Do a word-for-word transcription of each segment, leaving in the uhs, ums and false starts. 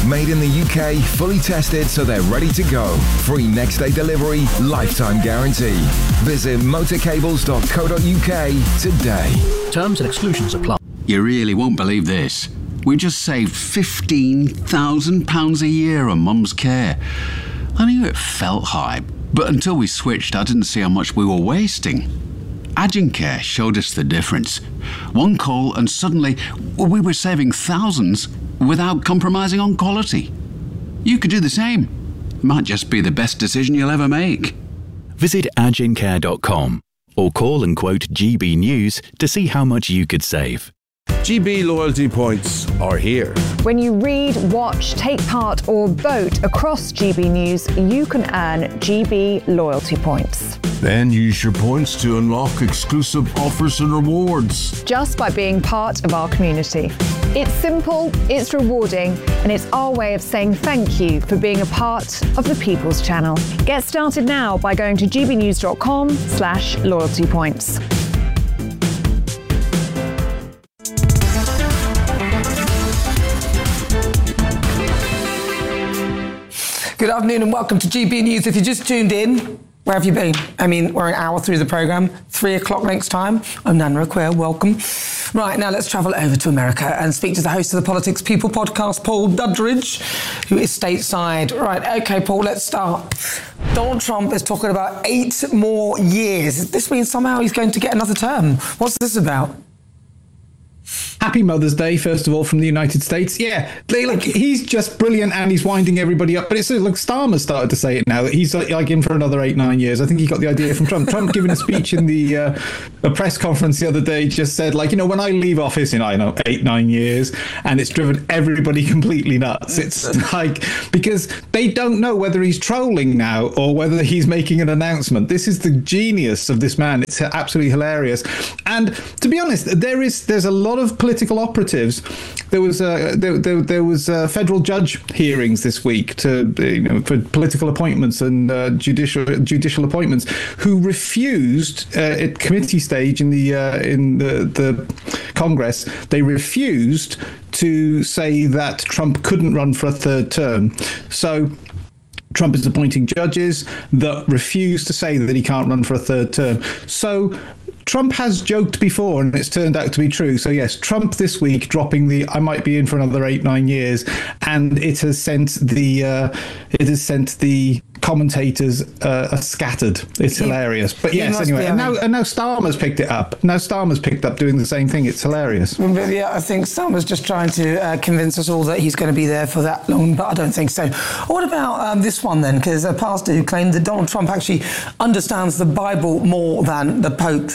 Made in the U K, fully tested so they're ready to go. Free next day delivery, lifetime guarantee. Visit motorcables dot co dot uk today. Terms and exclusions apply. You really won't believe this. We just saved fifteen thousand pounds a year on Mum's care. I knew it felt high, but until we switched, I didn't see how much we were wasting. Agencare showed us the difference. One call and suddenly we were saving thousands without compromising on quality. You could do the same. Might just be the best decision you'll ever make. Visit agencare dot com or call and quote G B News to see how much you could save. G B loyalty points are here. When you read, watch, take part or vote across G B News, you can earn G B loyalty points. Then use your points to unlock exclusive offers and rewards. Just by being part of our community. It's simple, it's rewarding, and it's our way of saying thank you for being a part of the People's Channel. Get started now by going to g b news dot com slash loyalty points. Good afternoon and welcome to G B News. If you just tuned in, where have you been? I mean, we're an hour through the programme, three o'clock next time. I'm Nana Aquia, welcome. Right, now let's travel over to America and speak to the host of the Politics People podcast, Paul Duddridge, who is stateside. Right, OK, Paul, let's start. Donald Trump is talking about eight more years. This means somehow he's going to get another term. What's this about? Happy Mother's Day, first of all, from the United States. Yeah, they, like, he's just brilliant and he's winding everybody up. But it's like Starmer started to say it now, that he's like, like in for another eight, nine years. I think he got the idea from Trump. Trump giving a speech in the uh, a press conference the other day just said, like, you know, when I leave office in, I don't know, eight, nine years, and it's driven everybody completely nuts. It's like, because they don't know whether he's trolling now or whether he's making an announcement. This is the genius of this man. It's absolutely hilarious. And to be honest, there is there's a lot of political operatives. There was uh, there, there, there was uh, federal judge hearings this week to you know for political appointments and uh, judicial judicial appointments who refused uh, at committee stage in the uh, in the, the Congress. They refused to say that Trump couldn't run for a third term. So Trump is appointing judges that refuse to say that he can't run for a third term. So Trump has joked before and it's turned out to be true. So yes, Trump this week dropping the I might be in for another eight, nine years. And it has sent the uh, it has sent the commentators uh, are scattered. It's he, hilarious. But yes, anyway. And now, and now Starmer's picked it up. Now Starmer's picked up doing the same thing. It's hilarious. But yeah, I think Starmer's just trying to uh, convince us all that he's going to be there for that long, but I don't think so. What about um, this one then? Because a pastor who claimed that Donald Trump actually understands the Bible more than the Pope.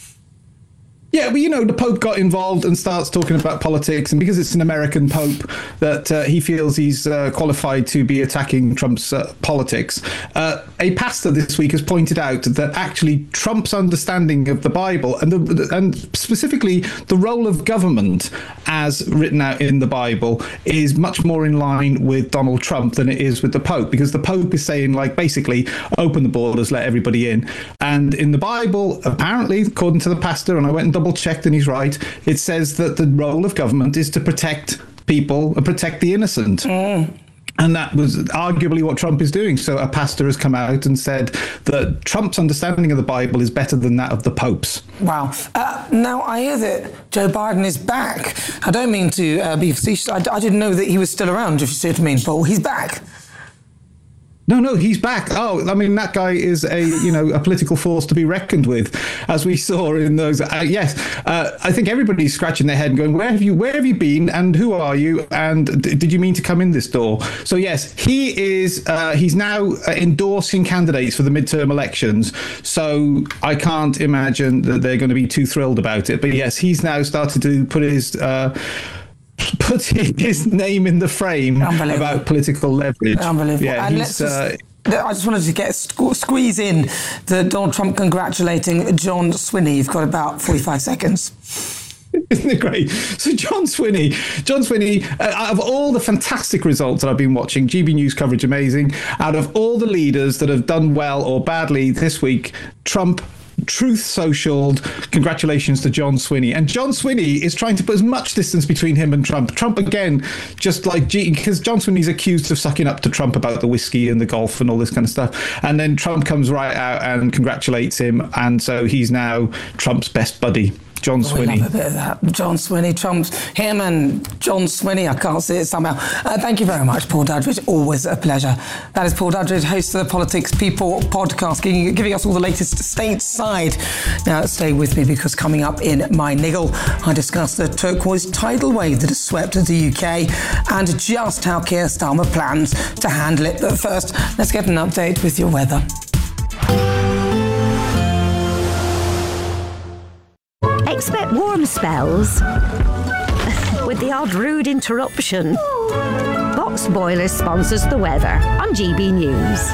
Yeah, but you know, the Pope got involved and starts talking about politics, and because it's an American Pope, that uh, he feels he's uh, qualified to be attacking Trump's uh, politics. Uh, a pastor this week has pointed out that actually Trump's understanding of the Bible and the, and specifically the role of government as written out in the Bible is much more in line with Donald Trump than it is with the Pope, because the Pope is saying, like, basically open the borders, let everybody in. And in the Bible, apparently, according to the pastor, and I went and double checked and he's right, it says that the role of government is to protect people and protect the innocent. Mm. And that was arguably what Trump is doing. So a pastor has come out and said that Trump's understanding of the Bible is better than that of the Pope's. Wow. Uh, now, I hear that Joe Biden is back. I don't mean to uh, be facetious. I, I didn't know that he was still around, if you see what I mean, Paul. He's back. No, no, he's back. Oh, I mean, that guy is a, you know, a political force to be reckoned with, as we saw in those. Uh, yes, uh, I think everybody's scratching their head and going, where have you, where have you been, and who are you, and d- did you mean to come in this door? So yes, he is. Uh, he's now endorsing candidates for the midterm elections. So I can't imagine that they're going to be too thrilled about it. But yes, he's now started to put his. Uh, put his name in the frame about political leverage. Unbelievable. Yeah, and he's, let's just, uh, I just wanted to get sque- squeeze in the Donald Trump congratulating John Swinney. You've got about forty-five seconds. Isn't it great? So John Swinney, John Swinney, uh, out of all the fantastic results that I've been watching, G B News coverage amazing, out of all the leaders that have done well or badly this week, Trump Truth Socialed congratulations to John Swinney. And John Swinney is trying to put as much distance between him and Trump. Trump, again, just like, because John Swinney's accused of sucking up to Trump about the whiskey and the golf and all this kind of stuff. And then Trump comes right out and congratulates him. And so he's now Trump's best buddy. John Swinney. We love a bit of that. John Swinney, Trump's, him and John Swinney. I can't see it somehow. Uh, thank you very much, Paul Dudridge. Always a pleasure. That is Paul Dudridge, host of the Politics People podcast, giving, giving us all the latest stateside. Now, stay with me, because coming up in my niggle, I discuss the turquoise tidal wave that has swept the U K and just how Keir Starmer plans to handle it. But first, let's get an update with your weather. Expect warm spells with the odd rude interruption. Box Boilers sponsors the weather on G B News.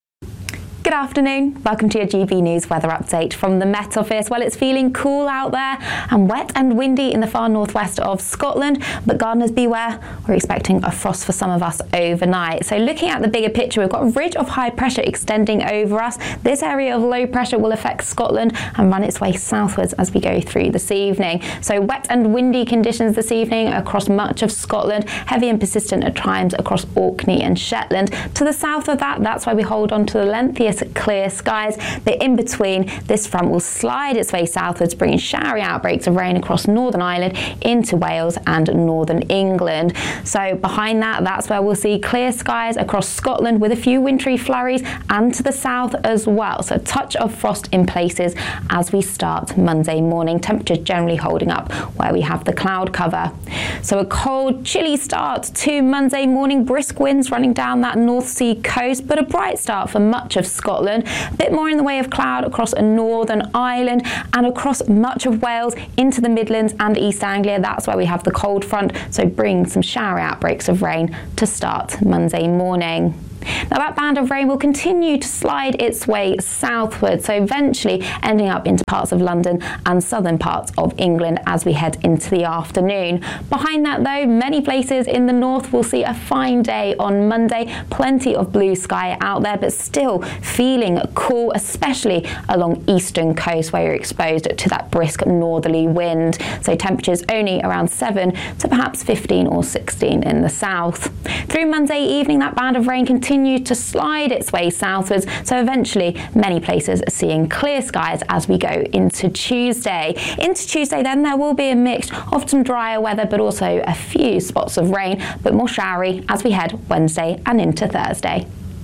Good afternoon. Welcome to your G B News weather update from the Met Office. Well, it's feeling cool out there and wet and windy in the far northwest of Scotland, but gardeners beware. We're expecting a frost for some of us overnight. So looking at the bigger picture, we've got a ridge of high pressure extending over us. This area of low pressure will affect Scotland and run its way southwards as we go through this evening. So wet and windy conditions this evening across much of Scotland, heavy and persistent at times across Orkney and Shetland. To the south of that, that's why we hold on to the lengthiest clear skies. But in between, this front will slide its way southwards, bringing showery outbreaks of rain across Northern Ireland into Wales and Northern England. So behind that, that's where we'll see clear skies across Scotland with a few wintry flurries, and to the south as well. So a touch of frost in places as we start Monday morning. Temperatures generally holding up where we have the cloud cover. So a cold, chilly start to Monday morning. Brisk winds running down that North Sea coast, but a bright start for much of Scotland. A bit more in the way of cloud across Northern Ireland and across much of Wales into the Midlands and East Anglia. That's where we have the cold front, so bring some shower outbreaks of rain to start Monday morning. Now that band of rain will continue to slide its way southward, so eventually ending up into parts of London and southern parts of England as we head into the afternoon. Behind that though, many places in the north will see a fine day on Monday. Plenty of blue sky out there, but still feeling cool, especially along eastern coast where you're exposed to that brisk northerly wind. So temperatures only around seven to perhaps fifteen or sixteen in the south. Through Monday evening, that band of rain continues continue to slide its way southwards, so eventually many places are seeing clear skies as we go into Tuesday. Into Tuesday then, there will be a mix of some drier weather, but also a few spots of rain, but more showery as we head Wednesday and into Thursday.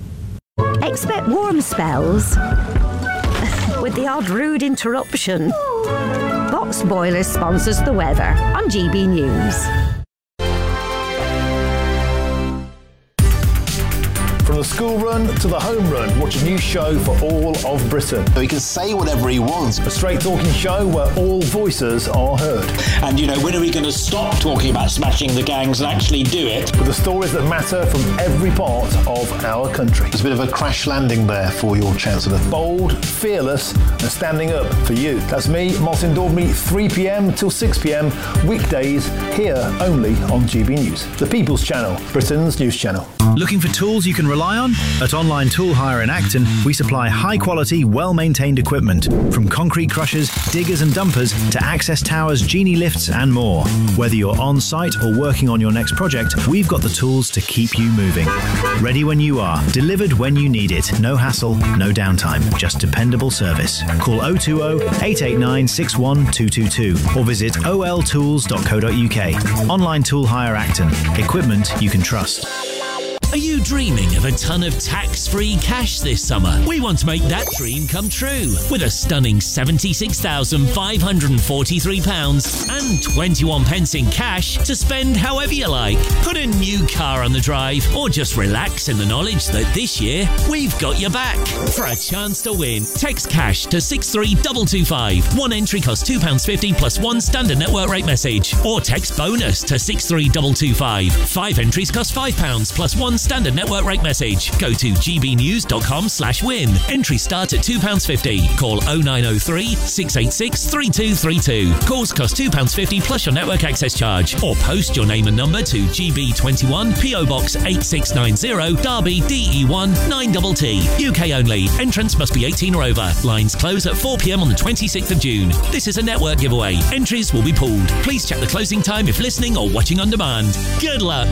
Expect warm spells with the odd rude interruption. Box Boilers sponsors the weather on G B News. From the school run to the home run, watch a new show for all of Britain. He can say whatever he wants. A straight talking show where all voices are heard. And, you know, when are we going to stop talking about smashing the gangs and actually do it? With the stories that matter from every part of our country. There's a bit of a crash landing there for your Chancellor. Bold, fearless, and standing up for you. That's me, Martin Daubney, three p.m. till six p.m. weekdays, here only on G B News. The People's Channel, Britain's news channel. Looking for tools you can rely on? At Online Tool Hire in Acton, we supply high-quality, well-maintained equipment, from concrete crushers, diggers and dumpers to access towers, genie lifts and more. Whether you're on-site or working on your next project, we've got the tools to keep you moving. Ready when you are, delivered when you need it. No hassle, no downtime, just dependable service. Call oh two oh, eight eight nine, six one two two two or visit o l tools dot co dot u k. Online Tool Hire Acton. Equipment you can trust. Are you dreaming of a ton of tax-free cash this summer? We want to make that dream come true with a stunning seventy-six thousand five hundred forty-three pounds and twenty-one pence in cash to spend however you like. Put a new car on the drive or just relax in the knowledge that this year we've got your back. For a chance to win, text cash to six three two two five. One entry costs two pounds fifty plus one standard network rate message. Or text bonus to six three two two five. Five entries cost five pounds plus one standard network rate message. Go to gbnews.com slash win. Entries start at two pounds fifty. Call oh nine oh three, six eight six, three two three two. Calls cost two pounds fifty plus your network access charge. Or post your name and number to G B twenty-one one, P O Box eight six nine zero, Derby D E one nine T T. U K only. Entrance must be eighteen or over. Lines close at four p.m. on the twenty-sixth of June. This is a network giveaway. Entries will be pooled. Please check the closing time if listening or watching on demand. Good luck.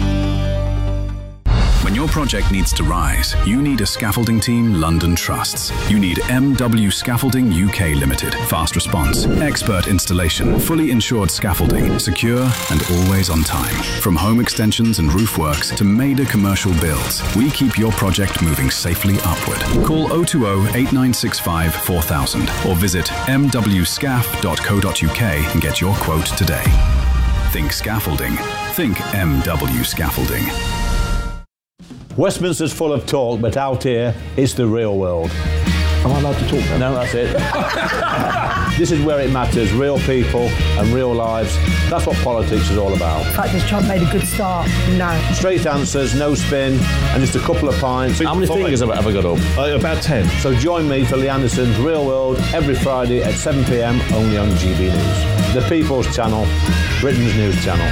When your project needs to rise, you need a scaffolding team London trusts. You need M W Scaffolding U K Limited. Fast response, expert installation, fully insured scaffolding, secure and always on time. From home extensions and roof works to major commercial builds, we keep your project moving safely upward. Call oh two oh, eight nine six five, four thousand or visit m w scaff dot co dot u k and get your quote today. Think scaffolding. Think M W Scaffolding. Westminster's full of talk, but out here, it's the real world. Am I allowed to talk now? No, that's it. This is where it matters, real people and real lives. That's what politics is all about. In fact, has Trump made a good start? No. Straight answers, no spin, and just a couple of pints. How many fingers have I ever got up? Uh, about ten. So join me for Lee Anderson's Real World every Friday at seven p.m. only on G B News. The People's Channel, Britain's news channel.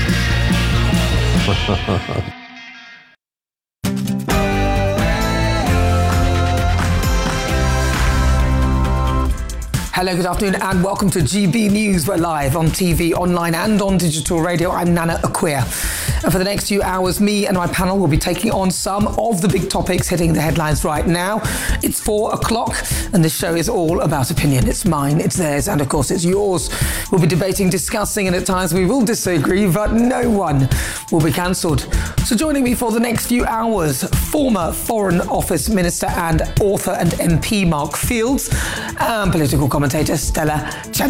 Hello, good afternoon and welcome to G B News. We're live on T V, online and on digital radio. I'm Nana Akua. And for the next few hours, me and my panel will be taking on some of the big topics hitting the headlines right now. It's four o'clock and this show is all about opinion. It's mine, it's theirs, and of course it's yours. We'll be debating, discussing, and at times we will disagree, but no one will be cancelled. So joining me for the next few hours, former Foreign Office Minister and author and M P Mark Fields, and political commentator Stella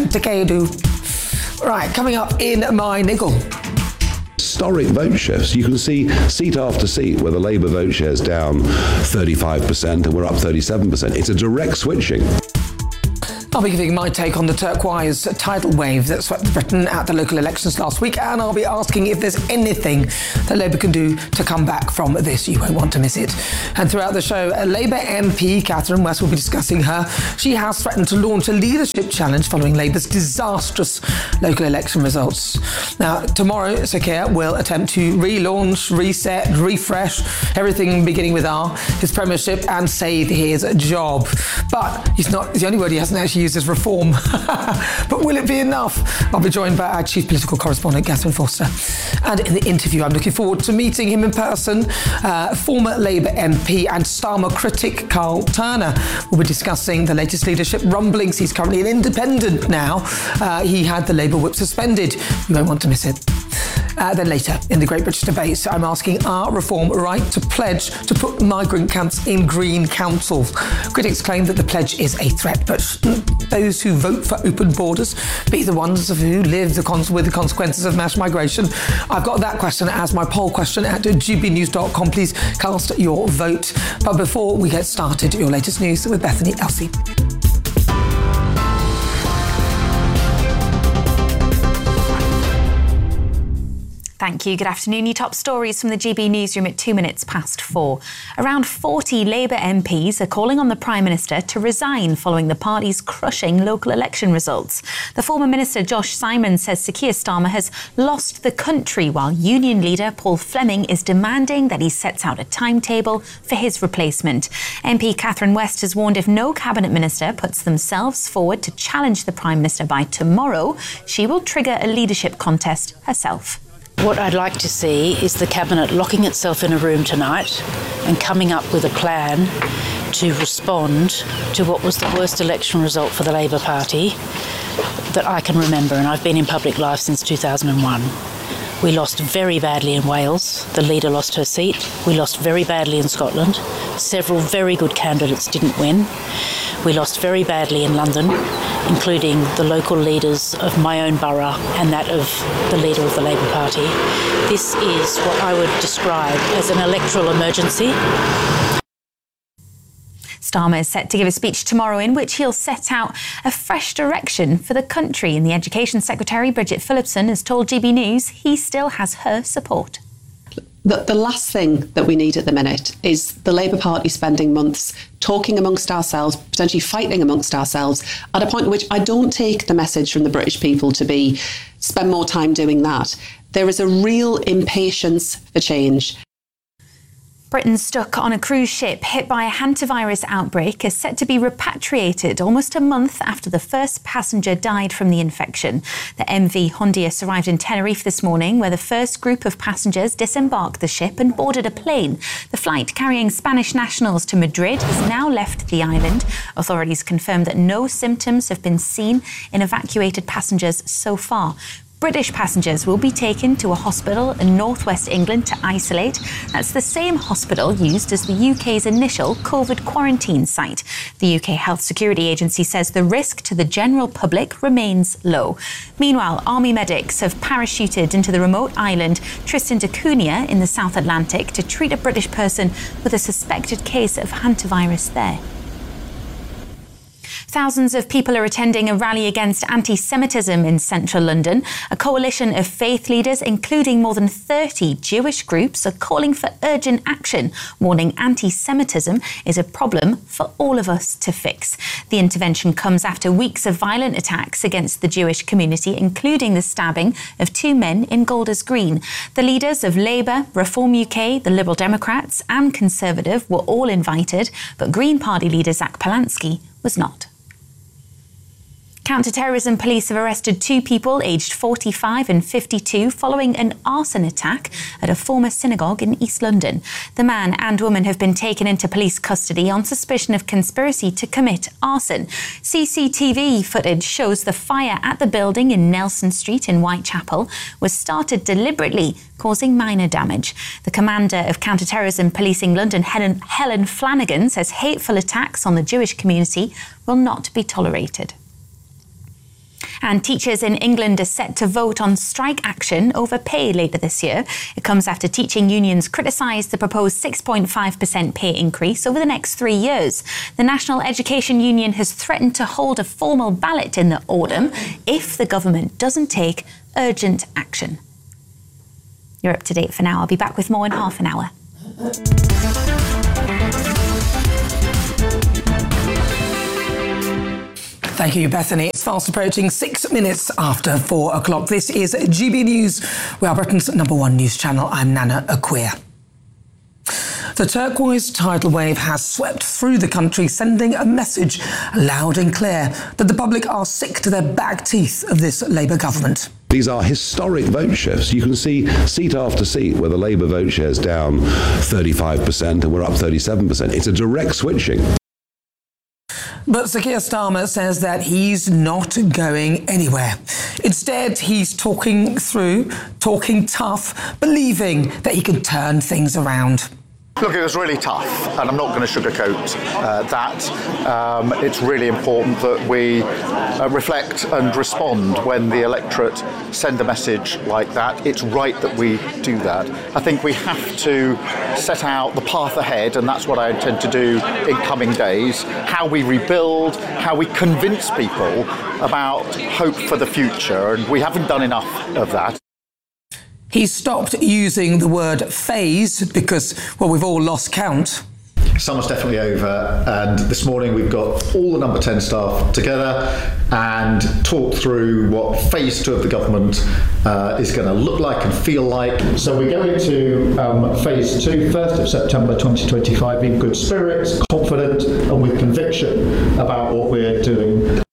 Chantakedu. Right, coming up in my niggle. Historic vote shifts. You can see seat after seat where the Labour vote share is down thirty-five percent and we're up thirty-seven percent. It's a direct switching. I'll be giving my take on the turquoise tidal wave that swept Britain at the local elections last week, and I'll be asking if there's anything that Labour can do to come back from this. You won't want to miss it. And throughout the show, a Labour M P, Catherine West, will be discussing her. She has threatened to launch a leadership challenge following Labour's disastrous local election results. Now, tomorrow, Sir Keir will attempt to relaunch, reset, refresh, everything beginning with R, his premiership, and save his job. But he's not the only word he hasn't actually used as reform. But will it be enough? I'll be joined by our chief political correspondent, Catherine Foster. And in the interview, I'm looking forward to meeting him in person. Uh, former Labour M P and Starmer critic Carl Turner will be discussing the latest leadership rumblings. He's currently an independent now. Uh, he had the Labour whip suspended. You won't want to miss it. Uh, then later, in the Great British Debate, I'm asking, are reform right to pledge to put migrant camps in green councils? Critics claim that the pledge is a threat, but shouldn't those who vote for open borders be the ones of who live the cons- with the consequences of mass migration? I've got that question as my poll question at g b news dot com. Please cast your vote. But before we get started, your latest news with Bethany Elsey. Thank you. Good afternoon. Your top stories from the G B Newsroom at two minutes past four. Around forty Labour M Ps are calling on the Prime Minister to resign following the party's crushing local election results. The former Minister Josh Simon says Sir Keir Starmer has lost the country, while Union leader Paul Fleming is demanding that he sets out a timetable for his replacement. M P Catherine West has warned if no Cabinet Minister puts themselves forward to challenge the Prime Minister by tomorrow, she will trigger a leadership contest herself. What I'd like to see is the Cabinet locking itself in a room tonight and coming up with a plan to respond to what was the worst election result for the Labour Party that I can remember, and I've been in public life since two thousand one. We lost very badly in Wales. The leader lost her seat. We lost very badly in Scotland. Several very good candidates didn't win. We lost very badly in London, including the local leaders of my own borough and that of the leader of the Labour Party. This is what I would describe as an electoral emergency. Starmer is set to give a speech tomorrow in which he'll set out a fresh direction for the country, and the Education Secretary, Bridget Phillipson, has told G B News he still has her support. The, the last thing that we need at the minute is the Labour Party spending months talking amongst ourselves, potentially fighting amongst ourselves, at a point at which I don't take the message from the British people to be spend more time doing that. There is a real impatience for change. Britain stuck on a cruise ship hit by a hantavirus outbreak is set to be repatriated almost a month after the first passenger died from the infection. The M V Hondius arrived in Tenerife this morning, where the first group of passengers disembarked the ship and boarded a plane. The flight carrying Spanish nationals to Madrid has now left the island. Authorities confirmed that no symptoms have been seen in evacuated passengers so far. British passengers will be taken to a hospital in northwest England to isolate. That's the same hospital used as the U K's initial COVID quarantine site. The U K Health Security Agency says the risk to the general public remains low. Meanwhile, army medics have parachuted into the remote island Tristan da Cunha in the South Atlantic to treat a British person with a suspected case of hantavirus there. Thousands of people are attending a rally against anti-Semitism in central London. A coalition of faith leaders, including more than thirty Jewish groups, are calling for urgent action, warning anti-Semitism is a problem for all of us to fix. The intervention comes after weeks of violent attacks against the Jewish community, including the stabbing of two men in Golders Green. The leaders of Labour, Reform U K, the Liberal Democrats and Conservative were all invited, but Green Party leader Zach Polanski was not. Counter-terrorism police have arrested two people aged forty-five and fifty-two following an arson attack at a former synagogue in East London. The man and woman have been taken into police custody on suspicion of conspiracy to commit arson. C C T V footage shows the fire at the building in Nelson Street in Whitechapel was started deliberately, causing minor damage. The commander of counter-terrorism policing London, Helen, Helen Flanagan, says hateful attacks on the Jewish community will not be tolerated. And teachers in England are set to vote on strike action over pay later this year. It comes after teaching unions criticised the proposed six point five percent pay increase over the next three years. The National Education Union has threatened to hold a formal ballot in the autumn if the government doesn't take urgent action. You're up to date for now. I'll be back with more in half an hour. Thank you, Bethany. It's fast approaching six minutes after four o'clock. This is G B News. We are Britain's number one news channel. I'm Nana Akua. The turquoise tidal wave has swept through the country, sending a message loud and clear that the public are sick to their back teeth of this Labour government. These are historic vote shifts. You can see seat after seat where the Labour vote share is down thirty-five percent and we're up thirty-seven percent. It's a direct switching. But Sir Keir Starmer says that he's not going anywhere. Instead, he's talking through, talking tough, believing that he can turn things around. Look, it was really tough, and I'm not going to sugarcoat uh, that. Um, it's really important that we uh, reflect and respond when the electorate send a message like that. It's right that we do that. I think we have to set out the path ahead, and that's what I intend to do in coming days, how we rebuild, how we convince people about hope for the future, and we haven't done enough of that. He stopped using the word phase because, well, we've all lost count. Summer's definitely over, and this morning we've got all the number ten staff together and talked through what phase two of the government uh, is going to look like and feel like. So we go into um, phase two, first of September twenty twenty-five, in good spirits, confident and with conviction about what we're doing.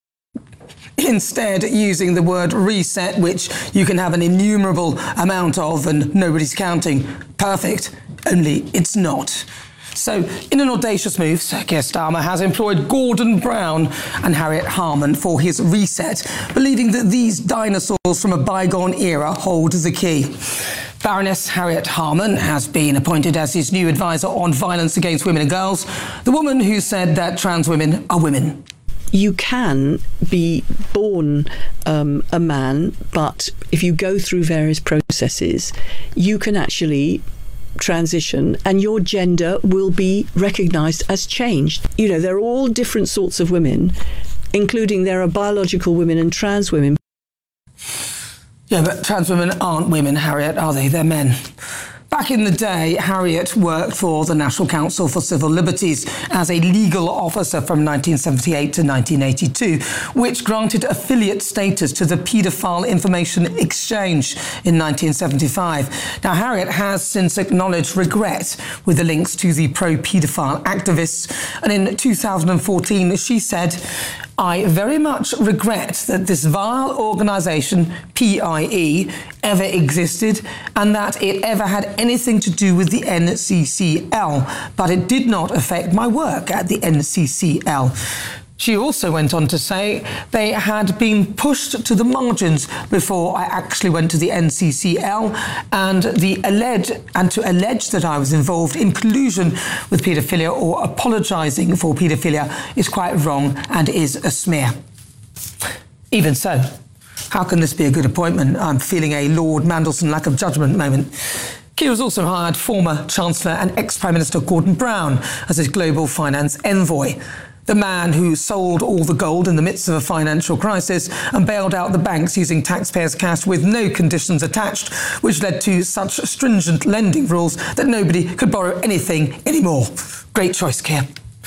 Instead, using the word reset, which you can have an innumerable amount of and nobody's counting. Perfect, only it's not. So, in an audacious move, Sir Keir Starmer has employed Gordon Brown and Harriet Harman for his reset, believing that these dinosaurs from a bygone era hold the key. Baroness Harriet Harman has been appointed as his new advisor on violence against women and girls, the woman who said that trans women are women. You can be born um, a man, but if you go through various processes, you can actually transition and your gender will be recognised as changed. You know, there are all different sorts of women, including there are biological women and trans women. Yeah, but trans women aren't women, Harriet, are they? They're men. Back in the day, Harriet worked for the National Council for Civil Liberties as a legal officer from nineteen seventy-eight to nineteen eighty-two, which granted affiliate status to the Paedophile Information Exchange in nineteen seventy-five. Now, Harriet has since acknowledged regret with the links to the pro-paedophile activists, and in two thousand fourteen, she said, "I very much regret that this vile organisation, P I E, ever existed and that it ever had anything to do with the N C C L, but it did not affect my work at the N C C L." She also went on to say they had been pushed to the margins before I actually went to the N C C L, and the allege and to allege that I was involved in collusion with paedophilia or apologising for paedophilia is quite wrong and is a smear. Even so, how can this be a good appointment? I'm feeling a Lord Mandelson lack of judgment moment. Keir has also hired former Chancellor and ex-Prime Minister Gordon Brown as his global finance envoy. The man who sold all the gold in the midst of a financial crisis and bailed out the banks using taxpayers' cash with no conditions attached, which led to such stringent lending rules that nobody could borrow anything anymore. Great choice, Keir.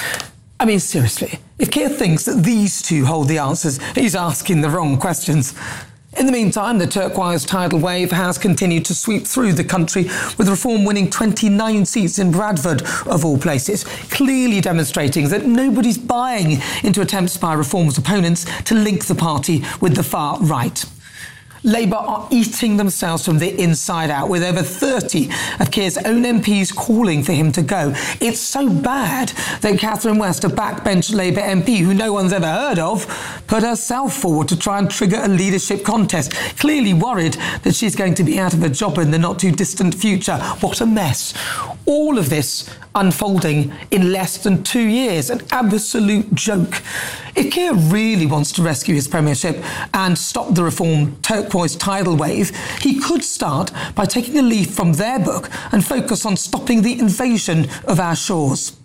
I mean, seriously, if Keir thinks that these two hold the answers, he's asking the wrong questions. In the meantime, the turquoise tidal wave has continued to sweep through the country, with Reform winning twenty-nine seats in Bradford, of all places, clearly demonstrating that nobody's buying into attempts by Reform's opponents to link the party with the far right. Labour are eating themselves from the inside out, with over thirty of Keir's own M Ps calling for him to go. It's so bad that Catherine West, a backbench Labour M P who no one's ever heard of, put herself forward to try and trigger a leadership contest, clearly worried that she's going to be out of a job in the not-too-distant future. What a mess. All of this unfolding in less than two years. An absolute joke. If Keir really wants to rescue his premiership and stop the Reform turquoise tidal wave, he could start by taking a leaf from their book and focus on stopping the invasion of our shores.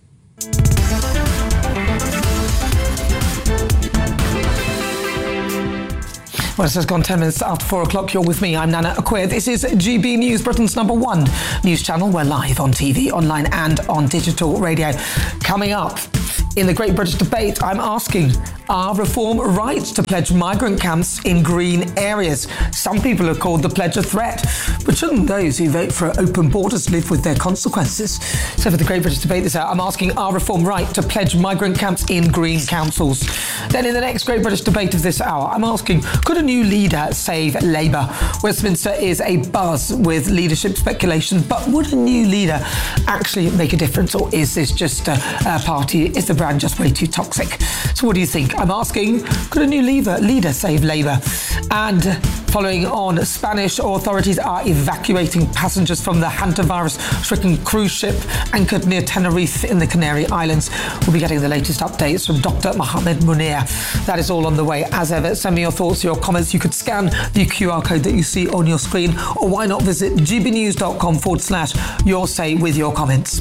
Well, it's just gone ten minutes after four o'clock. You're with me. I'm Nana Acquia. This is G B News, Britain's number one news channel. We're live on T V, online and on digital radio. Coming up in the Great British Debate, I'm asking, are Reform right to pledge migrant camps in green areas? Some people have called the pledge a threat, but shouldn't those who vote for open borders live with their consequences? So for the Great British Debate this hour, I'm asking, are Reform right to pledge migrant camps in green councils? Then in the next Great British Debate of this hour, I'm asking, could a new leader save Labour? Westminster is a buzz with leadership speculation, but would a new leader actually make a difference, or is this just a, a party, is the brand just way too toxic? So what do you think? I'm asking, could a new leader, leader save Labour? And following on, Spanish authorities are evacuating passengers from the hantavirus-stricken cruise ship anchored near Tenerife in the Canary Islands. We'll be getting the latest updates from Doctor Mohamed Munir. That is all on the way. As ever, send me your thoughts, your comments. You could scan the Q R code that you see on your screen, or why not visit gbnews.com forward slash your say with your comments.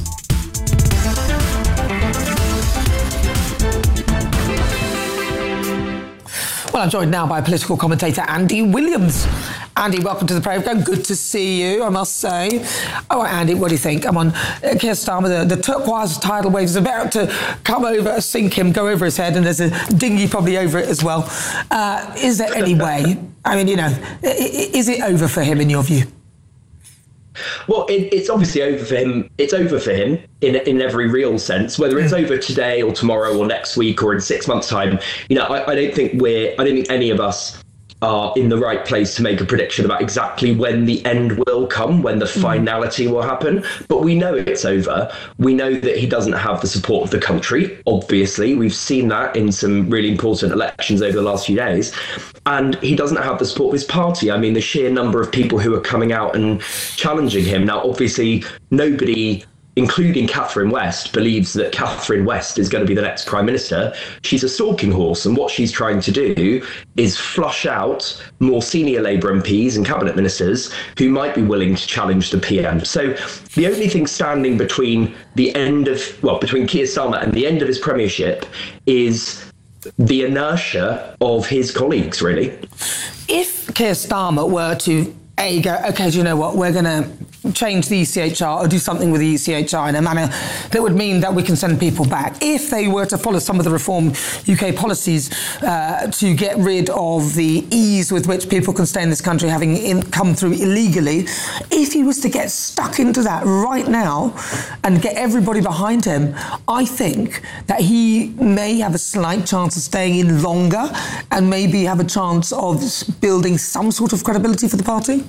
Well, I'm joined now by political commentator Andy Williams. Andy, welcome to the programme. Good to see you, I must say. Oh, Andy, what do you think? I'm on uh, Keir Starmer. The, the turquoise tidal wave is about to come over, sink him, go over his head, and there's a dinghy probably over it as well. Uh, is there any way? I mean, you know, is it over for him in your view? Well, it, it's obviously over for him. It's over for him in in every real sense. Whether it's over today or tomorrow or next week or in six months' time, you know, I, I don't think we're. I don't think any of us are in the right place to make a prediction about exactly when the end will come, when the finality will happen. But we know it's over. We know that he doesn't have the support of the country. Obviously, we've seen that in some really important elections over the last few days. And he doesn't have the support of his party. I mean, the sheer number of people who are coming out and challenging him. Now, obviously, nobody, including Catherine West, believes that Catherine West is going to be the next Prime Minister. She's a stalking horse, and what she's trying to do is flush out more senior Labour M Ps and cabinet ministers who might be willing to challenge the P M. So the only thing standing between the end of, well, between Keir Starmer and the end of his premiership is the inertia of his colleagues, really. If Keir Starmer were to A, go, OK, do you know what, we're going to change the E C H R or do something with the E C H R in a manner that would mean that we can send people back. If they were to follow some of the Reform U K policies uh, to get rid of the ease with which people can stay in this country having in, come through illegally, if he was to get stuck into that right now and get everybody behind him, I think that he may have a slight chance of staying in longer and maybe have a chance of building some sort of credibility for the party.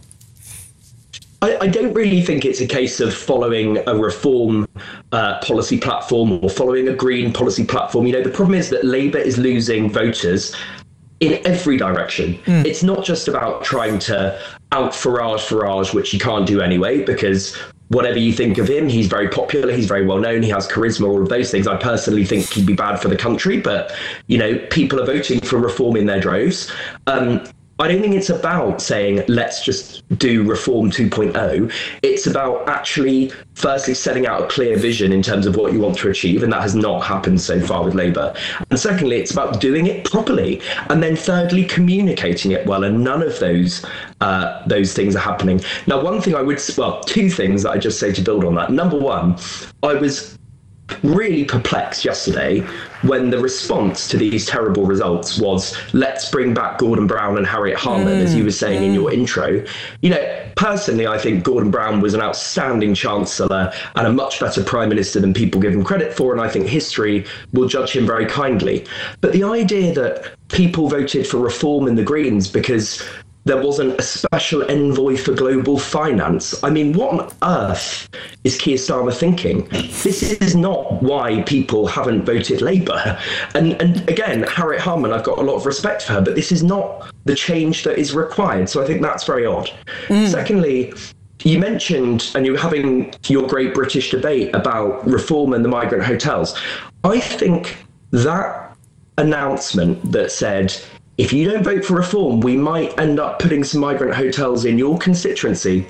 I, I don't really think it's a case of following a Reform uh, policy platform or following a Green policy platform. You know, the problem is that Labour is losing voters in every direction. Mm. It's not just about trying to out Farage Farage, which you can't do anyway, because whatever you think of him, he's very popular, he's very well known, he has charisma, all of those things. I personally think he'd be bad for the country, but, you know, people are voting for Reform in their droves. Um, I don't think it's about saying, let's just do Reform two point oh. It's about actually, firstly, setting out a clear vision in terms of what you want to achieve, and that has not happened so far with Labour. And secondly, it's about doing it properly. And then thirdly, communicating it well, and none of those uh, those things are happening. Now, one thing I would, well, two things that I just say to build on that. Number one, I was really perplexed yesterday when the response to these terrible results was, let's bring back Gordon Brown and Harriet Harman, mm, as you were saying mm. in your intro. You know, personally, I think Gordon Brown was an outstanding Chancellor and a much better Prime Minister than people give him credit for, and I think history will judge him very kindly. But the idea that people voted for Reform in the Greens because there wasn't a special envoy for global finance. I mean, what on earth is Keir Starmer thinking? This is not why people haven't voted Labour. And, and again, Harriet Harman, I've got a lot of respect for her, but this is not the change that is required. So I think that's very odd. Mm. Secondly, you mentioned, and you were having your great British debate about Reform and the migrant hotels. I think that announcement that said, if you don't vote for Reform, we might end up putting some migrant hotels in your constituency.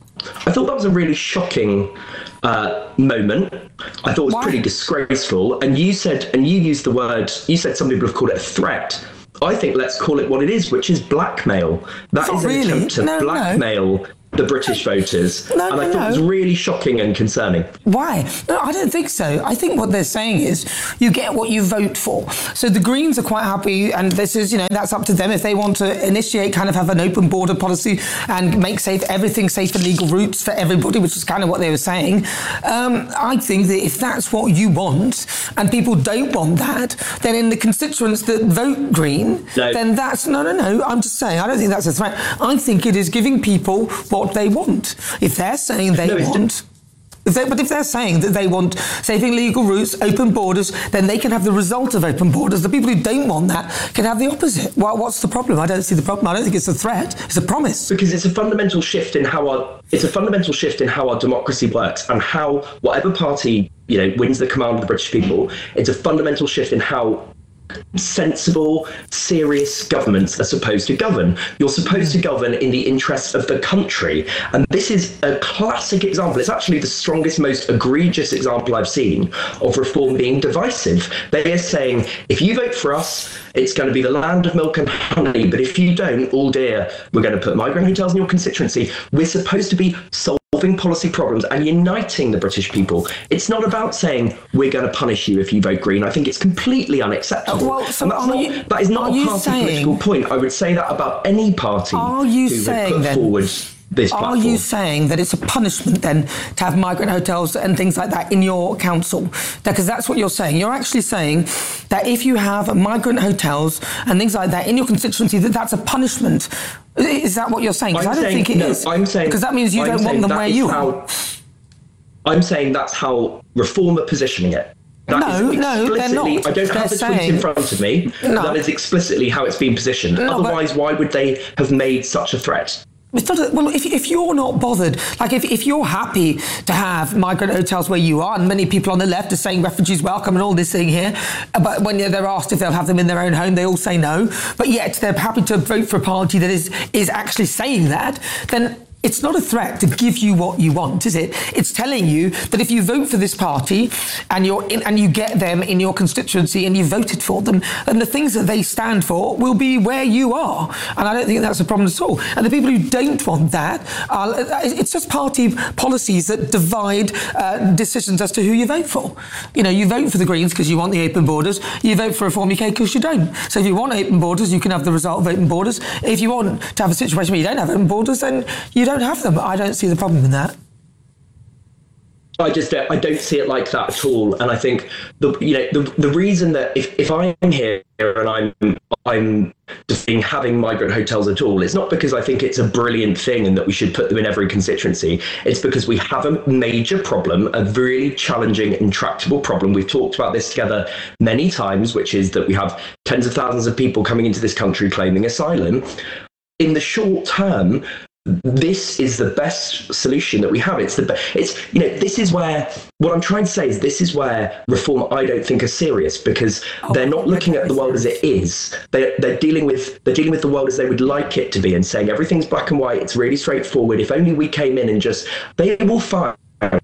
I thought that was a really shocking uh, moment. I thought it was Why? pretty disgraceful. And you said, and you used the word, you said some people have called it a threat. I think let's call it what it is, which is blackmail. That Not is an really. attempt to no, blackmail no. the British voters. No, and I no, thought no. it was really shocking and concerning. Why? No, I don't think so. I think what they're saying is you get what you vote for. So the Greens are quite happy, and this is, you know, that's up to them if they want to initiate, kind of have an open border policy and make safe everything safe and legal routes for everybody, which is kind of what they were saying. Um, I think that if that's what you want and people don't want that, then in the constituents that vote Green, no. then that's, no, no, no, I'm just saying, I don't think that's a threat. I think it is giving people what they want. If they're saying they no, want... If they, but if they're saying that they want saving legal routes, open borders, then they can have the result of open borders. The people who don't want that can have the opposite. Well, what's the problem? I don't see the problem. I don't think it's a threat. It's a promise. Because it's a fundamental shift in how our it's a fundamental shift in how our democracy works, and how whatever party, you know, wins the command of the British people, it's a fundamental shift in how sensible, serious governments are supposed to govern. You're supposed to govern in the interests of the country. And this is a classic example. It's actually the strongest, most egregious example I've seen of Reform being divisive. They are saying, if you vote for us, it's going to be the land of milk and honey. But if you don't, oh dear, we're going to put migrant hotels in your constituency. We're supposed to be solving policy problems and uniting the British people. It's not about saying we're going to punish you if you vote Green. I think it's completely unacceptable. Well, so and that's not, you, that is not a party saying, political point. I would say that about any party are you who saying would put then, forward this platform. Are you saying that it's a punishment then to have migrant hotels and things like that in your council? Because that's what you're saying. You're actually saying that if you have migrant hotels and things like that in your constituency, that that's a punishment. Is that what you're saying? Because I don't saying, think it no, is. I'm saying, because that means you I'm don't want them where you how, are. I'm saying that's how Reform are positioning it. That no, no, they're not. I don't they're have the saying, tweet in front of me. No. That is explicitly how it's been positioned. No, Otherwise, why would they have made such a threat? It's not a, well, if, if you're not bothered, like if, if you're happy to have migrant hotels where you are, and many people on the left are saying refugees welcome and all this thing here, but when they're asked if they'll have them in their own home, they all say no. But yet they're happy to vote for a party that is is actually saying that, then It's not a threat to give you what you want, is it? It's telling you that if you vote for this party and you're in, and you get them in your constituency and you voted for them, then the things that they stand for will be where you are. And I don't think that's a problem at all. And the people who don't want that, are, it's just party policies that divide uh, decisions as to who you vote for. You know, you vote for the Greens because you want the open borders. You vote for Reform U K because you don't. So if you want open borders, you can have the result of open borders. If you want to have a situation where you don't have open borders, then you don't don't have them. I don't see the problem in that. I just don't, I don't see it like that at all. And I think the you know the the reason that if, if I'm here and I'm I'm just being having migrant hotels at all, it's not because I think it's a brilliant thing and that we should put them in every constituency. It's because we have a major problem, a really challenging, intractable problem. We've talked about this together many times, which is that we have tens of thousands of people coming into this country claiming asylum. In the short term, this is the best solution that we have. It's the be- it's you know this is where what I'm trying to say is this is where reform I don't think are serious, because they're not looking at the world as it is. They they're dealing with they're dealing with the world as they would like it to be and saying everything's black and white. It's really straightforward. If only we came in and just they will find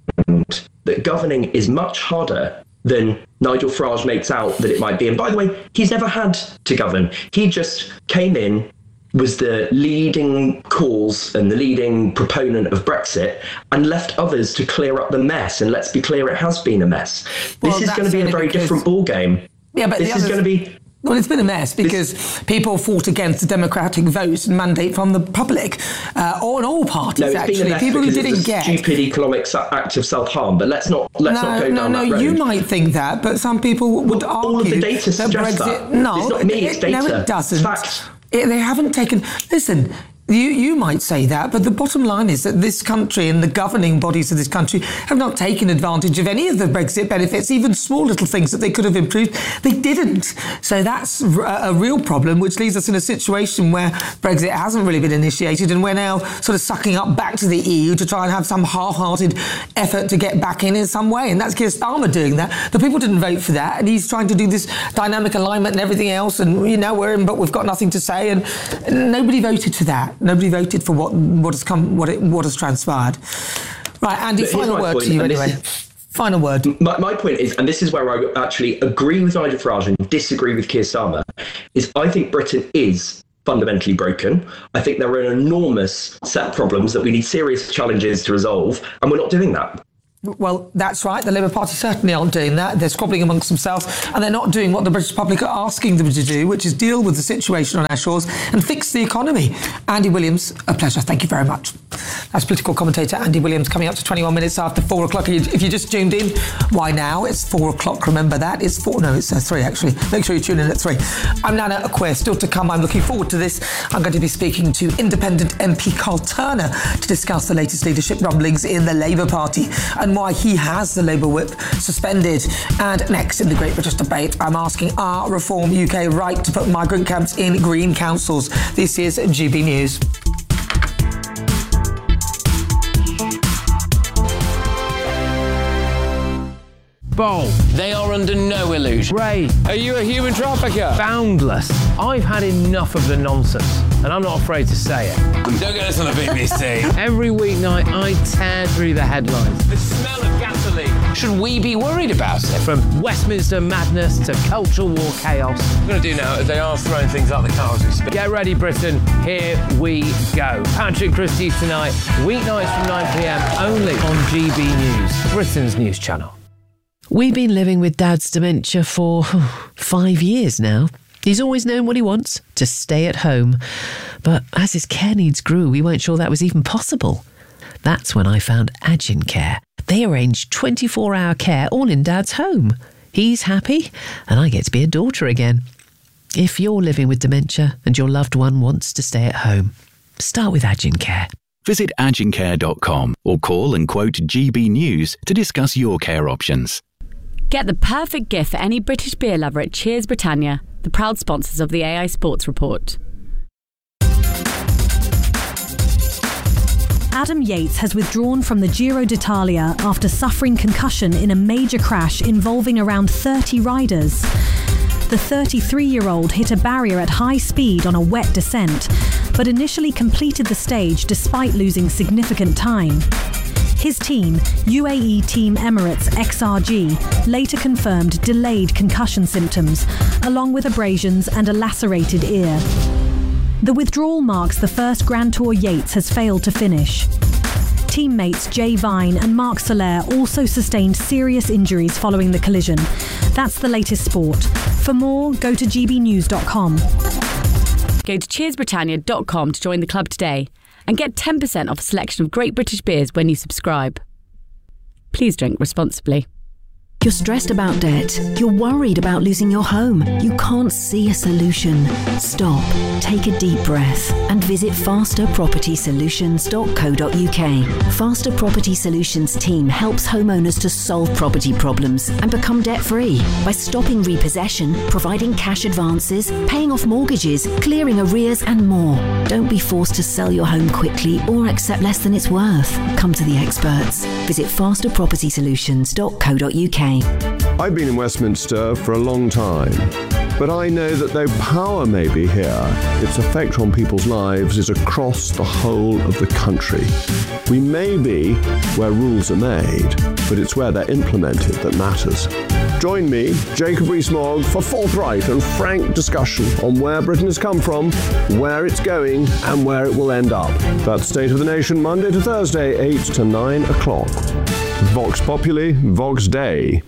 that governing is much harder than Nigel Farage makes out that it might be. And by the way, he's never had to govern. He just came in, was the leading cause and the leading proponent of Brexit, and left others to clear up the mess. And let's be clear, it has been a mess. This well, is going to be a very because, different ball game. Yeah, but this is going to be. Well, it's been a mess because this, people fought against the democratic vote and mandate from the public, uh, on all parties. No, it's actually, been a mess people who didn't it's a get stupid economic act of self-harm. But let's not let's no, not go no, down no, that road. No, you might think that, but some people would well, argue all of the data that suggests Brexit. that. No, it's not me. It's it, data. No, it doesn't. Facts. It, they haven't taken. Listen. You you might say that, but the bottom line is that this country and the governing bodies of this country have not taken advantage of any of the Brexit benefits, even small little things that they could have improved. They didn't. So that's a real problem, which leaves us in a situation where Brexit hasn't really been initiated and we're now sort of sucking up back to the E U to try and have some half-hearted effort to get back in in some way. And that's Keir Starmer doing that. The people didn't vote for that. And he's trying to do this dynamic alignment and everything else. And, you know, we're in, but we've got nothing to say. And, and nobody voted for that. Nobody voted for what what has come, what it, what has transpired. Right, Andy, but final word point, to you anyway. Is, final word. My, my point is, and this is where I actually agree with Nigel Farage and disagree with Keir Starmer, is I think Britain is fundamentally broken. I think there are an enormous set of problems that we need serious challenges to resolve, and we're not doing that. Well, that's right. The Labour Party certainly aren't doing that. They're squabbling amongst themselves and they're not doing what the British public are asking them to do, which is deal with the situation on our shores and fix the economy. Andy Williams, a pleasure. Thank you very much. That's political commentator Andy Williams coming up to twenty-one minutes after four o'clock. If you just tuned in, why now? It's four o'clock. Remember that. It's four. No, it's uh, three, actually. Make sure you tune in at three. I'm Nana Acquair. Still to come. I'm looking forward to this. I'm going to be speaking to independent M P Carl Turner to discuss the latest leadership rumblings in the Labour Party and why he has the Labour whip suspended. And next in the Great British Debate, I'm asking, are Reform U K right to put migrant camps in green councils? This is G B News. Bold. They are under no illusion. Ray, are you a human trafficker? Boundless. I've had enough of the nonsense, and I'm not afraid to say it. Don't get this on the B B C. Every weeknight, I tear through the headlines. The smell of gasoline. Should we be worried about it? From Westminster madness to cultural war chaos. What I'm going to do now is they are throwing things out the car as we speak. Get ready, Britain. Here we go. Patrick Christie's tonight, weeknights from nine p.m, only on G B News, Britain's news channel. We've been living with Dad's dementia for oh, five years now. He's always known what he wants, to stay at home. But as his care needs grew, we weren't sure that was even possible. That's when I found Agin Care. They arrange twenty-four hour care all in Dad's home. He's happy, and I get to be a daughter again. If you're living with dementia and your loved one wants to stay at home, start with Agin Care. Visit agin care dot com or call and quote G B News to discuss your care options. Get the perfect gift for any British beer lover at Cheers Britannia, the proud sponsors of the A I Sports Report. Adam Yates has withdrawn from the Giro d'Italia after suffering concussion in a major crash involving around thirty riders. The thirty-three-year-old hit a barrier at high speed on a wet descent. but initially completed the stage despite losing significant time. His team, U A E Team Emirates X R G, later confirmed delayed concussion symptoms, along with abrasions and a lacerated ear. The withdrawal marks the first Grand Tour Yates has failed to finish. Teammates Jay Vine and Marc Soler also sustained serious injuries following the collision. That's the latest sport. For more, go to g b news dot com. Go to cheers britannia dot com to join the club today and get ten percent off a selection of great British beers when you subscribe. Please drink responsibly. You're stressed about debt. You're worried about losing your home. You can't see a solution. Stop, take a deep breath and visit faster property solutions dot co dot u k. Faster Property Solutions team helps homeowners to solve property problems and become debt-free by stopping repossession, providing cash advances, paying off mortgages, clearing arrears and more. Don't be forced to sell your home quickly or accept less than it's worth. Come to the experts. Visit faster property solutions dot co dot u k. I've been in Westminster for a long time, but I know that though power may be here, its effect on people's lives is across the whole of the country. We may be where rules are made, but it's where they're implemented that matters. Join me, Jacob Rees-Mogg, for forthright and frank discussion on where Britain has come from, where it's going, and where it will end up. That's State of the Nation, Monday to Thursday, eight to nine o'clock. Vox Populi, Vox Dei.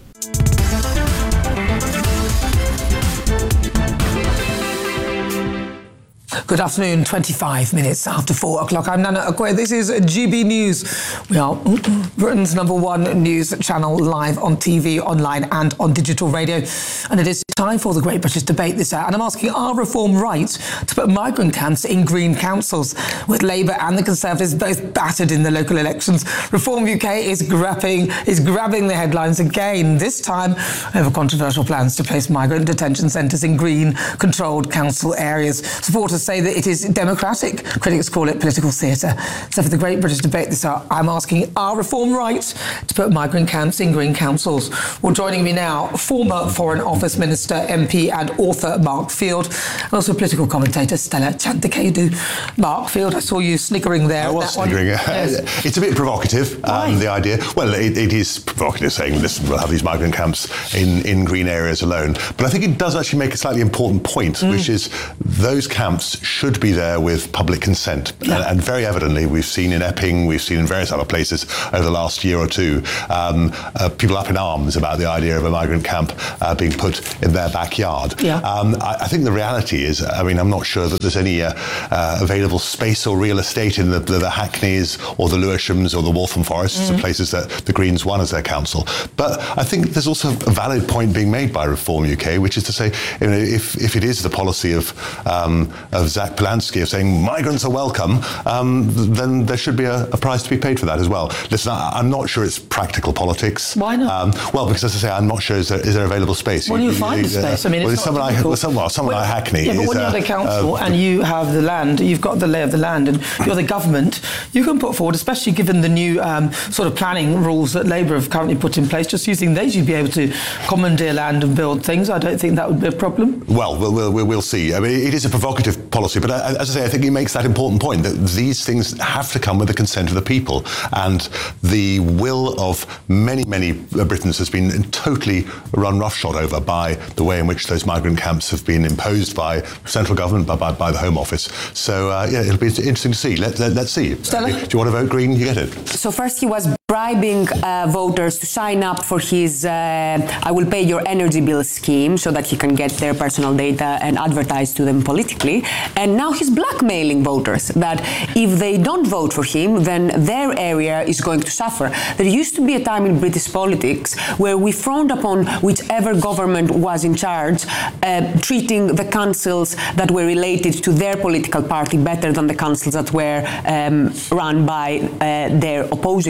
Good afternoon, twenty-five minutes after four o'clock. I'm Nana Akwe. This is G B News. We are Britain's number one news channel, live on T V, online and on digital radio. And it is time for the Great British Debate this hour. And I'm asking, are Reform right to put migrant camps in green councils? With Labour and the Conservatives both battered in the local elections, Reform U K is grabbing, is grabbing the headlines again, this time over controversial plans to place migrant detention centres in green-controlled council areas. Supporters say that it is democratic. Critics call it political theatre. So for the Great British Debate this hour, I'm asking, are Reform right to put migrant camps in green councils? Well, joining me now, former Foreign Office Minister, M P and author Mark Field, and also political commentator Stella Chantakayadu. Mark Field, I saw you sniggering there. I was sniggering. Yes. It's a bit provocative, um, the idea. Well, it, it is provocative saying, listen, we'll have these migrant camps in, in green areas alone. But I think it does actually make a slightly important point, mm. which is those camps should be there with public consent. Yeah. And, and very evidently, we've seen in Epping, we've seen in various other places over the last year or two, um, uh, people up in arms about the idea of a migrant camp uh, being put in their backyard. Yeah. Um, I, I think the reality is, I mean, I'm not sure that there's any uh, uh, available space or real estate in the, the, the Hackneys or the Lewishams or the Waltham Forests, mm. the places that the Greens won as their council. But I think there's also a valid point being made by Reform U K, which is to say, you know, if, if it is the policy of, um, of Zach Polanski of saying migrants are welcome, um, then there should be a, a price to be paid for that as well. Listen, I, I'm not sure it's practical politics. Why not? Um, well, because as I say, I'm not sure is there, is there available space. Well, you, you find the space. I mean, well, it's someone like well, someone, someone well, like Hackney. Yeah, but is, when you're uh, the council uh, and you have the land, you've got the lay of the land, and you're the government, you can put forward, especially given the new um, sort of planning rules that Labour have currently put in place. Just using these, you'd be able to commandeer land and build things. I don't think that would be a problem. Well, we'll we'll, we'll see. I mean, it is a provocative policy, but uh, as I say, I think it makes that important point that these things have to come with the consent of the people, and the will of many, many Britons has been totally run roughshod over by the way in which those migrant camps have been imposed by central government, by, by, by the Home Office. So, uh, yeah, it'll be interesting to see. Let, let, let's see. Stella? Do you want to vote Green? You get it. So first he was bribing uh, voters to sign up for his uh, I will pay your energy bill scheme so that he can get their personal data and advertise to them politically. And now he's blackmailing voters that if they don't vote for him, then their area is going to suffer. There used to be a time in British politics where we frowned upon whichever government was in charge, uh, treating the councils that were related to their political party better than the councils that were um, run by uh, their opposing parties.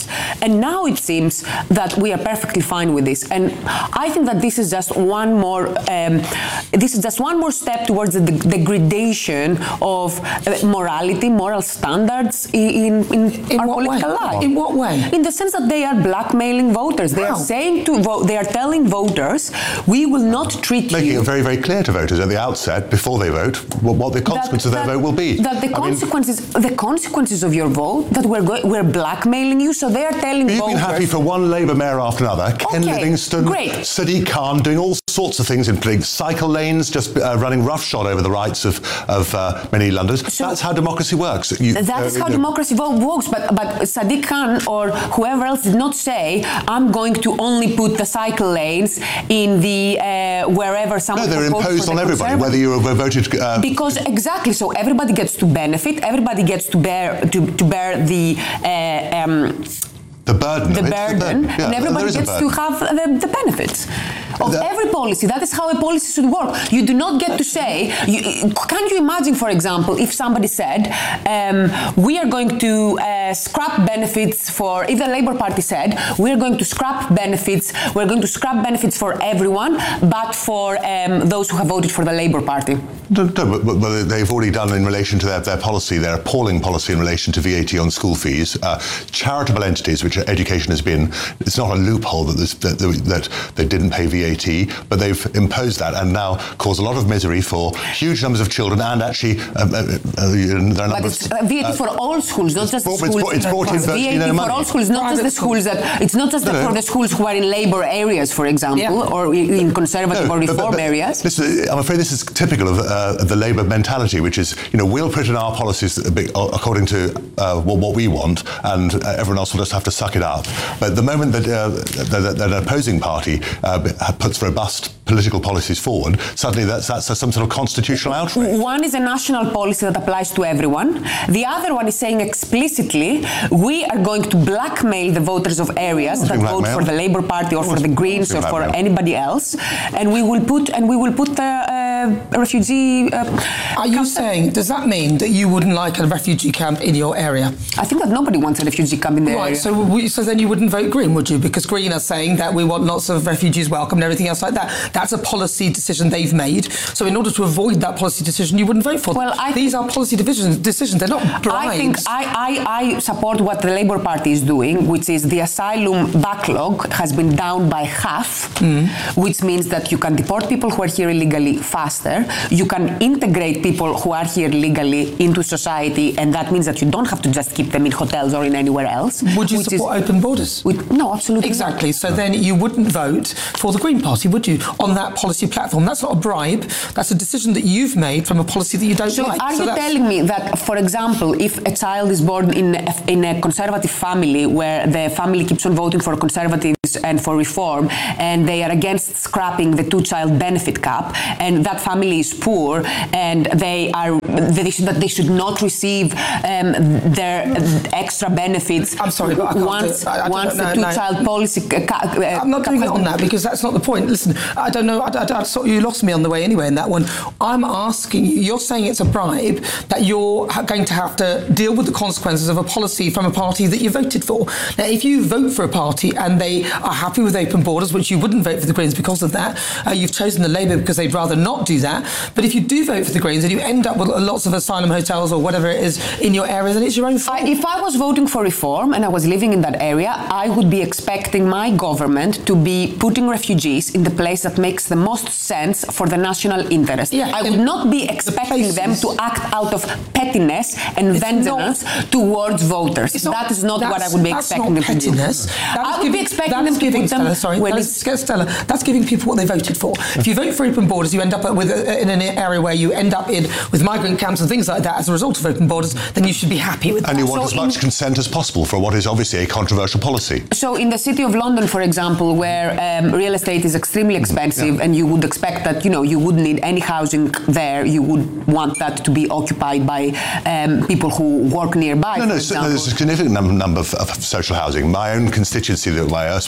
crisis. And now it seems that we are perfectly fine with this. And I think that this is just one more, um, this is just one more step towards the de- degradation of uh, morality, moral standards in, in, in our political way? life. In what way? In the sense that they are blackmailing voters. They How? are saying to vote, they are telling voters, we will not treat Making you. it very, very clear to voters at the outset, before they vote, what, what the consequences that, of their vote will be. That the I consequences, mean, the consequences of your vote, that we're go- we're blackmailing you, so they are telling you've voters. You've been happy for one Labour mayor after another. Ken Okay, Livingstone, great. Sadiq Khan, doing all sorts of things, including cycle lanes, just uh, running roughshod over the rights of, of uh, many Londoners. So that's how democracy works. You, that is uh, how uh, democracy works, but, but Sadiq Khan or whoever else did not say, I'm going to only put the cycle lanes in the uh, wherever someone. No, they're imposed on everybody, whether you were voted. Uh, because exactly, so everybody gets to benefit, everybody gets to bear to, to bear the. Uh, um, The burden. The of it. burden, The burden. Yeah, and everybody there is a gets to burden. have the, the benefits of The- every policy. That is how a policy should work. You do not get to say. You, can you imagine, for example, if somebody said, um, "We are going to uh, scrap benefits for," if the Labour Party said, "We are going to scrap benefits. We're going to scrap benefits for everyone, but for um, those who have voted for the Labour Party." No, no, but, but, but they've already done in relation to their, their policy, their appalling policy in relation to V A T on school fees. Uh, charitable entities, which education has been, it's not a loophole that, this, that, that they didn't pay V A T, but they've imposed that and now cause a lot of misery for huge numbers of children and actually um, uh, uh, there are But it's uh, V A T uh, for all schools, not just brought- the it's schools. brought- it's brought in V A T virtually no for money. all schools, not just the schools that. It's not just No, the, no. for the schools who are in labour areas, for example, Yeah. or in conservative No, or but- reform but- but areas. Listen, I'm afraid this is typical of uh, the Labour mentality, which is, you know, we'll put in our policies a bit according to uh, what, what we want, and uh, everyone else will just have to suck it up. But the moment that, uh, that, that an opposing party uh, puts robust political policies forward, suddenly that's, that's some sort of constitutional outrage. One is a national policy that applies to everyone. The other one is saying explicitly, we are going to blackmail the voters of areas that vote blackmail. for the Labour Party or for the Greens or for blackmail. anybody else, and we will put and we will put the uh, refugee. Uh, Are you saying, does that mean that you wouldn't like a refugee camp in your area? I think that nobody wants a refugee camp in their Right, area. so, we, so then you wouldn't vote Green, would you? Because Green are saying that we want lots of refugees welcome and everything else like that. That's a policy decision they've made. So in order to avoid that policy decision, you wouldn't vote for them. Well, I These are policy decisions, decisions. They're not bribes. I think I, I, I support what the Labour Party is doing, which is the asylum backlog has been down by half, Mm. which means that you can deport people who are here illegally faster, you can integrate people who are here legally into society, and that means that you don't have to just keep them in hotels or in anywhere else. Would you which support is, open borders? With, no, absolutely Exactly. not. So then you wouldn't vote for the Green Party, would you, on that policy platform? That's not a bribe. That's a decision that you've made from a policy that you don't So like. are So you that's- telling me that, for example, if a child is born in a, in a conservative family where the family keeps on voting for conservatives and for reform, and they are against scrapping the two-child benefit cap, and that family is poor, and they are they should, that they should not receive um, their extra benefits? I'm sorry, but I can't once do it. I- I don't once know, the no, no. two-child policy. Uh, ca- uh, I'm not doing cap it on that because that's not the point. Listen, I don't know. I, I, I sort of, you lost me on the way anyway in that one. I'm asking you. You're saying it's a bribe that you're ha- going to have to deal with the consequences of a policy from a party that you voted for. Now, if you vote for a party and they are happy with open borders, which you wouldn't vote for the Greens because of that, uh, you've chosen the Labour because they'd rather not do that. But if you do vote for the Greens and you end up with lots of asylum hotels or whatever it is in your area, then it's your own fault. I, if I was voting for reform and I was living in that area, I would be expecting my government to be putting refugees in the place that makes the most sense for the national interest. Yeah, I would not be expecting the them to act out of pettiness and vengeance towards voters. not- that is not what I that's- would be that's expecting not them to do. pettiness. That I is would giving- be expecting that's them to giving, put them Stella, sorry, when that's, it's Stella, that's giving people what they voted for. If you vote for open borders, you end up with a, in an area where you end up in with migrant camps and things like that as a result of open borders, then you should be happy with And that. you want as much consent as possible for what is obviously a controversial policy. So in the city of London, for example, where um, real estate is extremely expensive, and you would expect that, you know, you wouldn't need any housing there, you would want that to be occupied by um, people who work nearby. No, no, for so, example. there's a significant num- number of, of social housing. My own constituency, that my erstwhile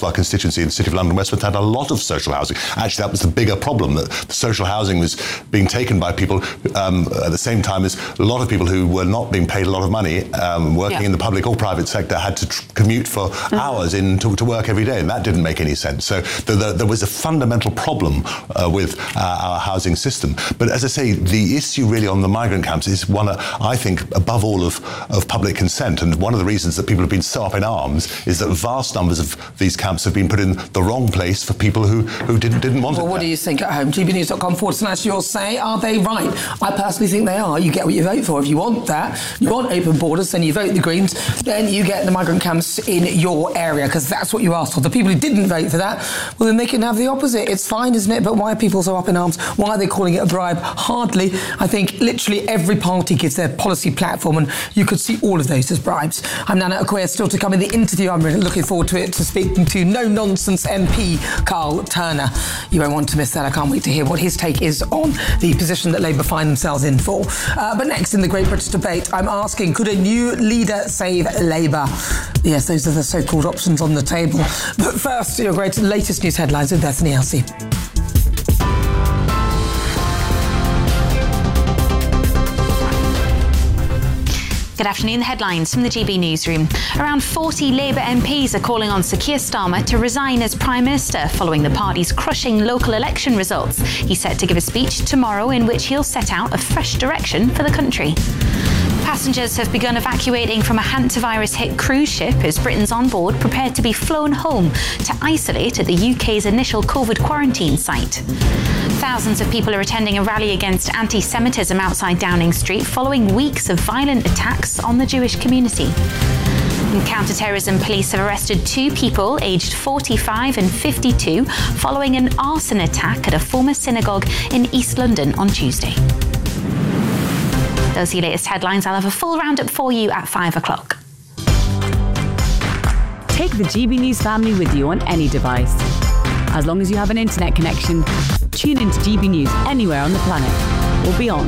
of our constituency in the City of London, Westminster had a lot of social housing. Actually, that was the bigger problem, that the social housing was being taken by people um, at the same time as a lot of people who were not being paid a lot of money, um, working Yeah. in the public or private sector, had to tr- commute for mm-hmm. hours in to, to work every day, and that didn't make any sense. So the, the, there was a fundamental problem uh, with uh, our housing system. But as I say, the issue really on the migrant camps is one, uh, I think, above all of, of public consent. And one of the reasons that people have been so up in arms is that vast numbers of these camps have been put in the wrong place for people who, who didn't, didn't want well, it. What do you think at home? G B news dot com forward slash your say. Are they right? I personally think they are. You get what you vote for. If you want that, you want open borders, then you vote the Greens, then you get the migrant camps in your area, because that's what you asked for. The people who didn't vote for that, well, then they can have the opposite. It's fine, isn't it? But why are people so up in arms? Why are they calling it a bribe? Hardly. I think literally every party gives their policy platform, and you could see all of those as bribes. I'm Nana Okoye, still to come in the interview. I'm really looking forward to it, to speaking to no-nonsense M P Carl Turner. You won't want to miss that. I can't wait to hear what his take is on the position that Labour find themselves in for. Uh, but next in the Great British debate, I'm asking, could a new leader save Labour? Yes, those are the so-called options on the table. But first, your great latest news headlines with Bethany Elsey. Good afternoon. The headlines from the G B Newsroom. Around forty Labour M Ps are calling on Sir Keir Starmer to resign as Prime Minister following the party's crushing local election results. He's set to give a speech tomorrow in which he'll set out a fresh direction for the country. Passengers have begun evacuating from a hantavirus-hit cruise ship as Britons on board prepared to be flown home to isolate at the U K's initial COVID quarantine site. Thousands of people are attending a rally against anti-Semitism outside Downing Street following weeks of violent attacks on the Jewish community. And counter-terrorism police have arrested two people aged forty-five and fifty-two following an arson attack at a former synagogue in East London on Tuesday. Those are your latest headlines. I'll have a full roundup for you at five o'clock. Take the G B News family with you on any device. As long as you have an internet connection, tune into G B News anywhere on the planet or beyond.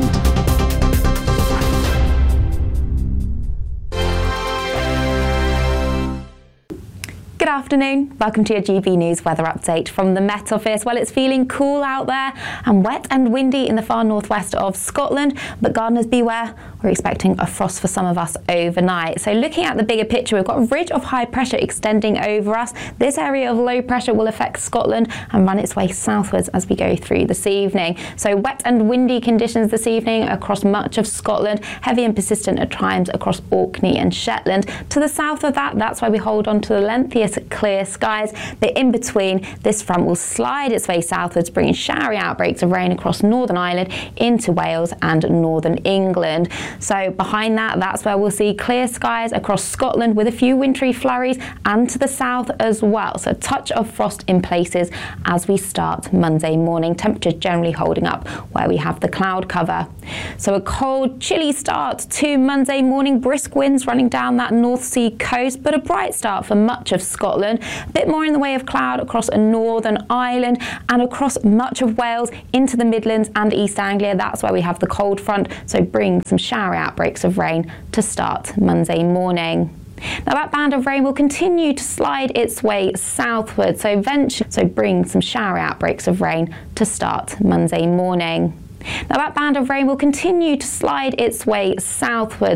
Good afternoon. Welcome to your G B News weather update from the Met Office. Well, it's feeling cool out there and wet and windy in the far northwest of Scotland, but gardeners beware. We're expecting a frost for some of us overnight. So looking at the bigger picture, we've got a ridge of high pressure extending over us. This area of low pressure will affect Scotland and run its way southwards as we go through this evening. So wet and windy conditions this evening across much of Scotland, heavy and persistent at times across Orkney and Shetland. To the south of that, that's why we hold on to the lengthiest clear skies, but in between, this front will slide its way southwards, bringing showery outbreaks of rain across Northern Ireland into Wales and Northern England. So behind that, that's where we'll see clear skies across Scotland with a few wintry flurries, and to the south as well. So a touch of frost in places as we start Monday morning. Temperatures generally holding up where we have the cloud cover. So a cold, chilly start to Monday morning, brisk winds running down that North Sea coast, but a bright start for much of Scotland. A bit more in the way of cloud across Northern Ireland and across much of Wales into the Midlands and East Anglia. That's where we have the cold front, so bring some showery outbreaks of rain to start Monday morning. Now that band of rain will continue to slide its way southward, so eventually, so bring some showery outbreaks of rain to start Monday morning. Now that band of rain will continue to slide its way southward.